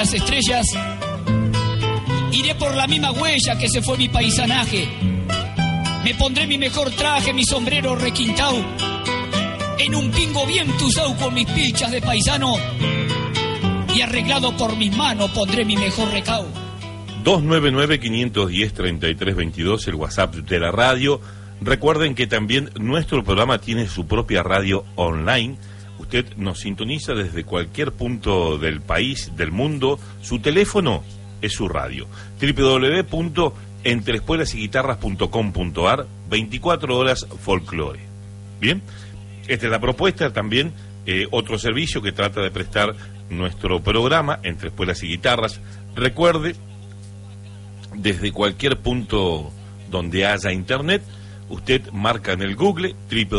las estrellas, iré por la misma huella que se fue mi paisanaje. Me pondré mi mejor traje, mi sombrero requintao, en un pingo bien tusao con mis pilchas de paisano, y arreglado por mis manos pondré mi mejor recao. 299-510-3322, el WhatsApp de la radio. Recuerden que también nuestro programa tiene su propia radio online. Usted nos sintoniza desde cualquier punto del país, del mundo. Su teléfono es su radio. www.entreespuelasyguitarras.com.ar, 24 horas folclore. Bien, esta es la propuesta también. Otro servicio que trata de prestar nuestro programa, Entre Espuelas y Guitarras. Recuerde, desde cualquier punto donde haya internet, usted marca en el Google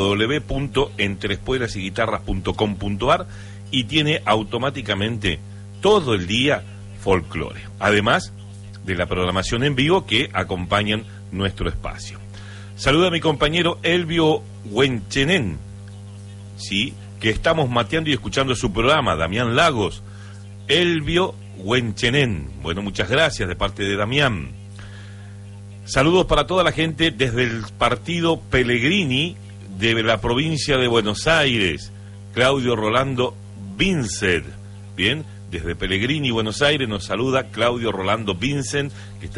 www.entreespuelasyguitarras.com.ar y tiene automáticamente todo el día folclore, además de la programación en vivo que acompañan nuestro espacio. Saluda a mi compañero Elvio Huenchenen, sí, que estamos mateando y escuchando su programa, Damián Lagos. Elvio Huenchenen, bueno, muchas gracias de parte de Damián. Saludos para toda la gente desde el partido Pellegrini de la provincia de Buenos Aires, Claudio Rolando Vincent. Bien, desde Pellegrini, Buenos Aires, nos saluda Claudio Rolando Vincent, que está